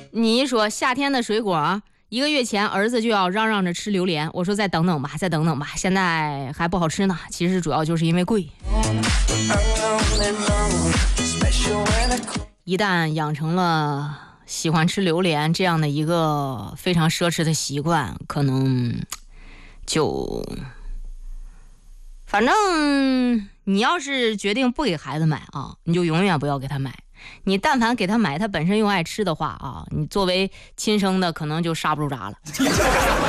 你一说夏天的水果，1个月前儿子就要嚷嚷着吃榴莲，我说再等等吧，再等等吧，现在还不好吃呢。其实主要就是因为贵。一旦养成了喜欢吃榴莲这样的一个非常奢侈的习惯，可能就反正你要是决定不给孩子买啊，你就永远不要给他买。你但凡给他买他本身又爱吃的话啊，你作为亲生的可能就刹不住闸了。